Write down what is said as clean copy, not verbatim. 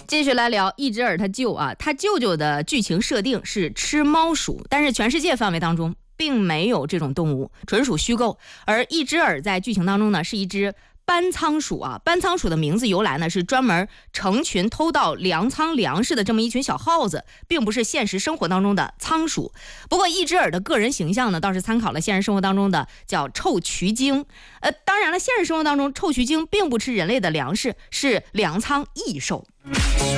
继续来聊一只耳他舅啊，他舅舅的剧情设定是吃猫鼠，但是全世界范围当中并没有这种动物，纯属虚构。而一只耳在剧情当中呢，是一只班仓鼠啊，班仓鼠的名字由来呢是专门成群偷盗粮仓粮食的这么一群小耗子，并不是现实生活当中的仓鼠。不过一只耳的个人形象呢，倒是参考了现实生活当中的叫臭渠精。当然了，现实生活当中臭渠精并不吃人类的粮食，是粮仓异兽。